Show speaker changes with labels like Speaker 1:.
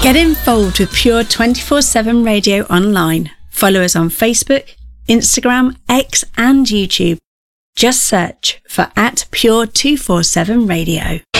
Speaker 1: Get involved with Pure 24/7 Radio online. Follow us on Facebook, Instagram, X and YouTube. Just search for @Pure247 Radio.